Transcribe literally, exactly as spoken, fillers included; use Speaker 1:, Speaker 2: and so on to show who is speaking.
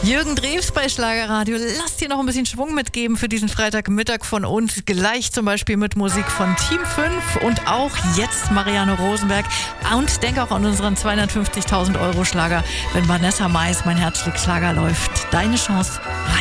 Speaker 1: Jürgen Drews bei Schlagerradio. Lass dir noch ein bisschen Schwung mitgeben für diesen Freitagmittag von uns. Gleich zum Beispiel mit Musik von Team fünf und auch jetzt Marianne Rosenberg. Und denk auch an unseren zweihundertfünfzigtausend Euro Schlager, wenn Vanessa Mais, mein Herzschlag Schlager läuft. Deine Chance. Rein.